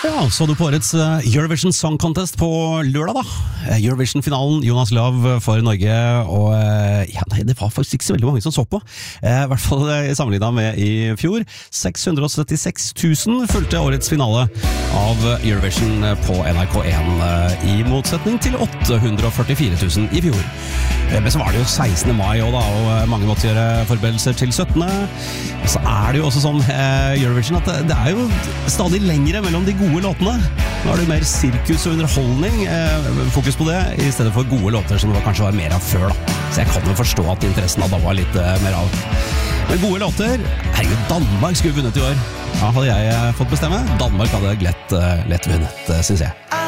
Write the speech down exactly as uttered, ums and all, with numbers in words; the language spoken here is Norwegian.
Ja, så du på årets Eurovision Song Contest på lørdag da. Eurovision-finalen, Jonas Love for Norge, og ja, nei, det var faktisk ikke så veldig mange som så på. I hvert fall sammenlignet med i fjor. seks hundre og syttiseks tusen fulgte årets finale av Eurovision på N R K én, i motsetning til åtte hundre og førtifire tusen i fjor. Men så var det jo sekstende mai også da, og mange måtte gjøre forberedelser til syttende. Så er det jo også sånn Eurovision at det er jo stadig lengre mellom de gode låtene. Nå er det jo mer sirkus og underholdning, fokus på det, i stedet for gode låter som det kanskje var mer av før da. Så jeg kan jo forstå at interessen av da var litt mer av. Men gode låter, herregud, Danmark skulle vunnet i år. Ja, hadde jeg fått bestemme, Danmark hadde lett, lett vunnet, synes jeg.